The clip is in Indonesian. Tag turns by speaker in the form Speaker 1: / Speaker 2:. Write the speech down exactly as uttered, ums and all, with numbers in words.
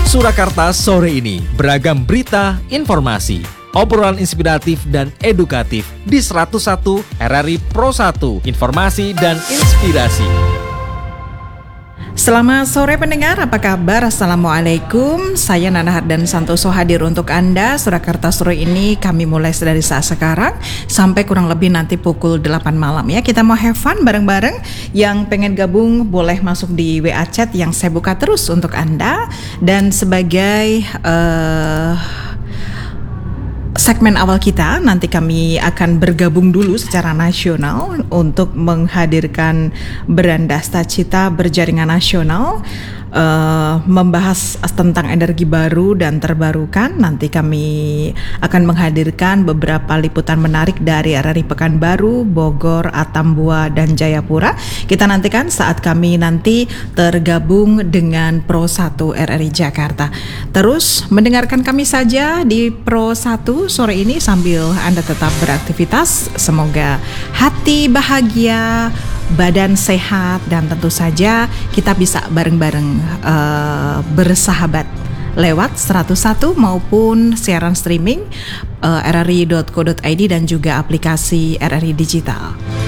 Speaker 1: Surakarta sore ini beragam berita, informasi, obrolan inspiratif dan edukatif di seratus satu R R I Pro satu, informasi dan inspirasi.
Speaker 2: Selamat sore pendengar, apa kabar? Assalamualaikum, saya Nana Hardan Santoso hadir untuk Anda. Surakarta sore ini kami mulai dari saat sekarang sampai kurang lebih nanti pukul delapan malam ya. Kita mau have fun bareng-bareng. Yang pengen gabung boleh masuk di W A chat yang saya buka terus untuk Anda. Dan sebagai uh, segmen awal kita, nanti kami akan bergabung dulu secara nasional untuk menghadirkan Beranda Cita Berjaringan Nasional, uh, membahas tentang energi baru dan terbarukan. Nanti kami akan menghadirkan beberapa liputan menarik dari R R I Pekanbaru, Bogor, Atambua, dan Jayapura. Kita nantikan saat kami nanti tergabung dengan Pro satu R R I Jakarta. Terus mendengarkan kami saja di Pro satu sore ini sambil Anda tetap beraktivitas. Semoga hati bahagia, badan sehat, dan tentu saja kita bisa bareng-bareng uh, bersahabat lewat seratus satu maupun siaran streaming uh, r r i dot co dot i d dan juga aplikasi R R I Digital.